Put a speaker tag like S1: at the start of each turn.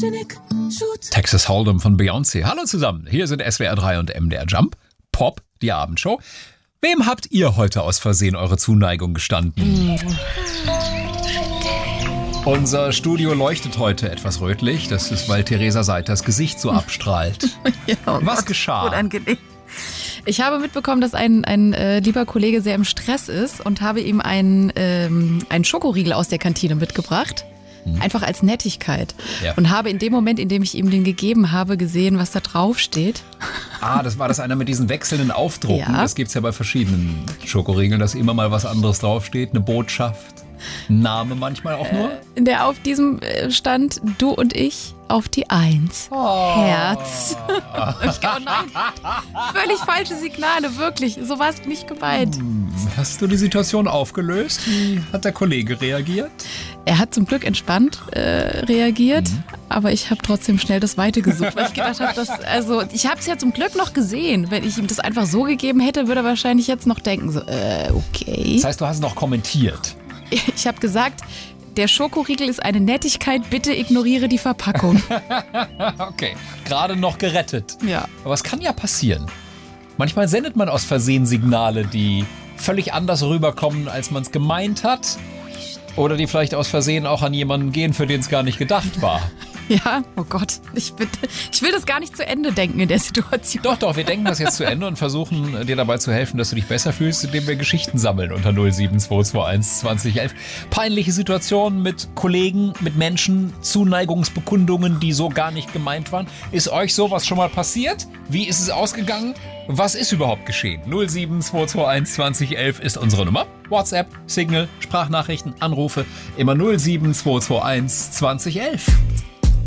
S1: Texas Hold'em von Beyoncé. Hallo zusammen, hier sind SWR 3 und MDR Jump. Pop, die Abendshow. Wem habt ihr heute aus Versehen eure Zuneigung gestanden? Unser Studio leuchtet heute etwas rötlich. Das ist, weil Theresa Seiters Gesicht so abstrahlt.
S2: Ja,
S1: Was geschah?
S2: Unangenehm. Ich habe mitbekommen, dass ein lieber Kollege sehr im Stress ist und habe ihm einen Schokoriegel aus der Kantine mitgebracht. Einfach als Nettigkeit.
S1: Ja.
S2: Und habe in dem Moment, in dem ich ihm den gegeben habe, gesehen, was da drauf steht.
S1: Das war das einer mit diesen wechselnden Aufdrucken.
S2: Ja.
S1: Das gibt's ja bei verschiedenen Schokoriegeln, dass immer mal was anderes draufsteht. Eine Botschaft, ein Name manchmal auch nur.
S2: Der auf diesem stand, du und ich auf die 1. Herz. Oh nein, völlig falsche Signale, wirklich. So war es nicht gemeint.
S1: Hast du die Situation aufgelöst? Wie hat der Kollege reagiert?
S2: Er hat zum Glück entspannt reagiert, aber ich habe trotzdem schnell das Weite gesucht, weil ich gedacht habe, ich habe es ja zum Glück noch gesehen. Wenn ich ihm das einfach so gegeben hätte, würde er wahrscheinlich jetzt noch denken, okay.
S1: Das heißt, du hast noch kommentiert.
S2: Ich habe gesagt, der Schokoriegel ist eine Nettigkeit, bitte ignoriere die Verpackung.
S1: Okay, gerade noch gerettet.
S2: Ja.
S1: Aber es kann ja passieren. Manchmal sendet man aus Versehen Signale, die völlig anders rüberkommen, als man es gemeint hat. Oder die vielleicht aus Versehen auch an jemanden gehen, für den es gar nicht gedacht war.
S2: Ja, oh Gott, ich will das gar nicht zu Ende denken in der Situation.
S1: Doch, wir denken das jetzt zu Ende und versuchen dir dabei zu helfen, dass du dich besser fühlst, indem wir Geschichten sammeln unter 07221 2011. Peinliche Situationen mit Kollegen, mit Menschen, Zuneigungsbekundungen, die so gar nicht gemeint waren. Ist euch sowas schon mal passiert? Wie ist es ausgegangen? Was ist überhaupt geschehen? 07221 2011 ist unsere Nummer. WhatsApp, Signal, Sprachnachrichten, Anrufe, immer 07221 2011.